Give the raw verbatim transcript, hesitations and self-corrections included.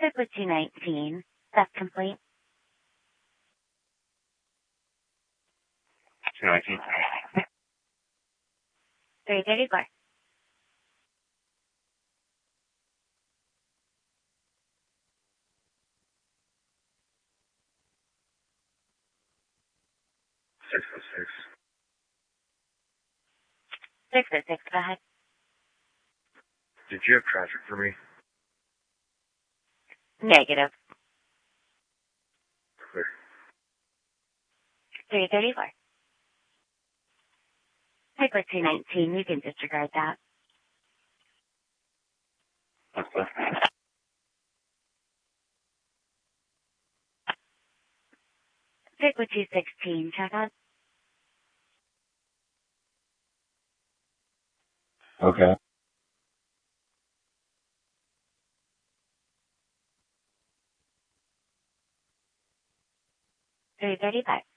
Pick with two nineteen. That's complete. two nineteen. three thirty-four. six oh six. six oh six, go ahead. Did you have traffic for me? Negative. Clear. three thirty-four. Pick with two nineteen. You can disregard that. That's clear. Pick with two sixteen. Check out. Okay. three thirty-five.